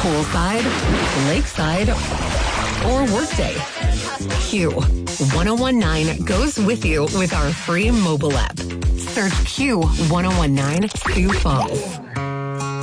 Poolside, lakeside, or workday. Q1019 goes with you with our free mobile app. Search Q1019 Sioux Falls.